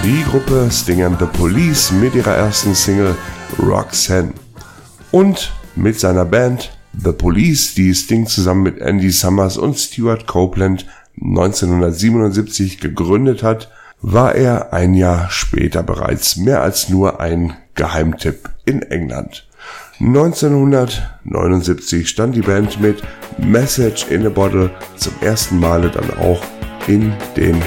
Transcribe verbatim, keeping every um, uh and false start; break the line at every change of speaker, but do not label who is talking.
Die Gruppe Sting and the Police mit ihrer ersten Single Roxanne. Und mit seiner Band The Police, die Sting zusammen mit Andy Summers und Stewart Copeland neunzehnhundertsiebenundsiebzig gegründet hat, war er ein Jahr später bereits mehr als nur ein Geheimtipp in England. neunzehnhundertneunundsiebzig stand die Band mit Message in a Bottle zum ersten Male dann auch in den